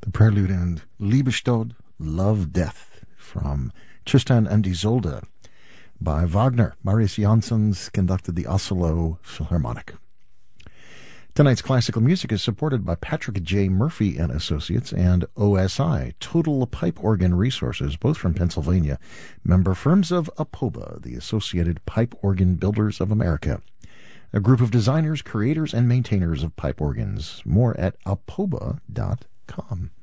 The prelude and Liebestod, Love, Death, from Tristan and Isolde by Wagner. Marius Jansons conducted the Oslo Philharmonic. Tonight's classical music is supported by Patrick J. Murphy and Associates and OSI, Total Pipe Organ Resources, both from Pennsylvania, member firms of APOBA, the Associated Pipe Organ Builders of America, a group of designers, creators, and maintainers of pipe organs. More at apoba.com.